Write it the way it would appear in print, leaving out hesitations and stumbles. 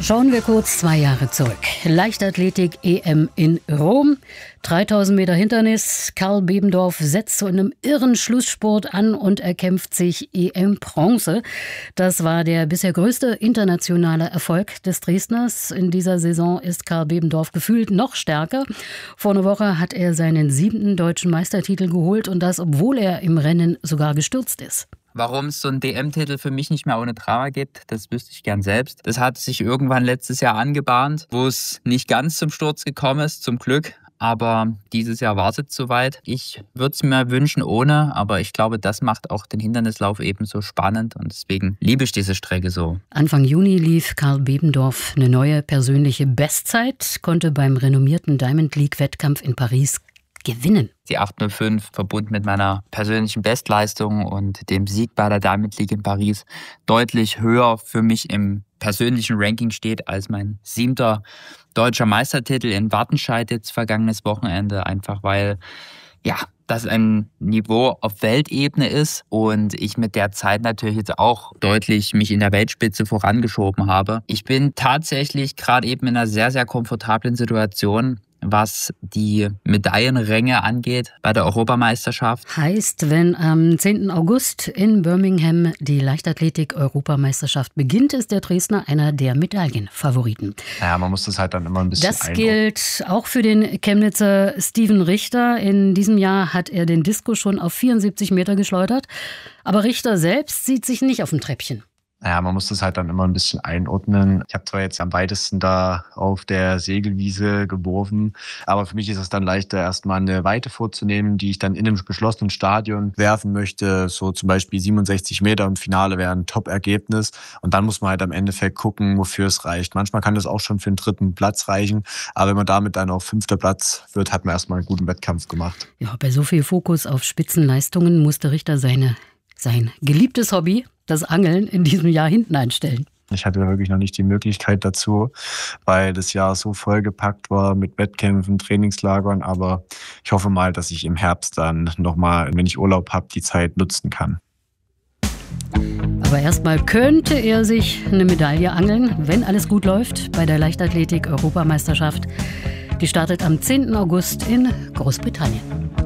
Schauen wir kurz 2 Jahre zurück. Leichtathletik-EM in Rom. 3000 Meter Hindernis. Karl Bebendorf setzt zu einem irren Schlussspurt an und erkämpft sich EM-Bronze. Das war der bisher größte internationale Erfolg des Dresdners. In dieser Saison ist Karl Bebendorf gefühlt noch stärker. Vor einer Woche hat er seinen 7. deutschen Meistertitel geholt und das, obwohl er im Rennen sogar gestürzt ist. Warum es so einen DM-Titel für mich nicht mehr ohne Drama gibt, das wüsste ich gern selbst. Das hat sich irgendwann letztes Jahr angebahnt, wo es nicht ganz zum Sturz gekommen ist, zum Glück. Aber dieses Jahr war es jetzt soweit. Ich würde es mir wünschen ohne, aber ich glaube, das macht auch den Hindernislauf eben so spannend und deswegen liebe ich diese Strecke so. Anfang Juni lief Karl Bebendorf eine neue persönliche Bestzeit, konnte beim renommierten Diamond League-Wettkampf in Paris gewinnen. Die 8:05 verbunden mit meiner persönlichen Bestleistung und dem Sieg bei der Diamond League in Paris deutlich höher für mich im persönlichen Ranking steht als mein 7. deutscher Meistertitel in Wattenscheid jetzt vergangenes Wochenende. Einfach weil, das ein Niveau auf Weltebene ist und ich mit der Zeit natürlich jetzt auch deutlich mich in der Weltspitze vorangeschoben habe. Ich bin tatsächlich gerade eben in einer sehr, sehr komfortablen Situation, was die Medaillenränge angeht bei der Europameisterschaft. Heißt, wenn am 10. August in Birmingham die Leichtathletik-Europameisterschaft beginnt, ist der Dresdner einer der Medaillenfavoriten. Ja, man muss das halt dann immer ein bisschen Das gilt auch für den Chemnitzer Steven Richter. In diesem Jahr hat er den Diskus schon auf 74 Meter geschleudert. Aber Richter selbst sieht sich nicht auf dem Treppchen. Ja, man muss das halt dann immer ein bisschen einordnen. Ich habe zwar jetzt am weitesten da auf der Segelwiese geworfen, aber für mich ist es dann leichter, erstmal eine Weite vorzunehmen, die ich dann in einem geschlossenen Stadion werfen möchte. So zum Beispiel 67 Meter im Finale wäre ein Top-Ergebnis. Und dann muss man halt am Endeffekt gucken, wofür es reicht. Manchmal kann das auch schon für den 3. Platz reichen, aber wenn man damit dann auf 5. Platz wird, hat man erstmal einen guten Wettkampf gemacht. Ja, bei so viel Fokus auf Spitzenleistungen musste Richter sein geliebtes Hobby, das Angeln, in diesem Jahr hinten einstellen. Ich hatte wirklich noch nicht die Möglichkeit dazu, weil das Jahr so vollgepackt war mit Wettkämpfen, Trainingslagern. Aber ich hoffe mal, dass ich im Herbst dann nochmal, wenn ich Urlaub habe, die Zeit nutzen kann. Aber erstmal könnte er sich eine Medaille angeln, wenn alles gut läuft, bei der Leichtathletik-Europameisterschaft. Die startet am 10. August in Großbritannien.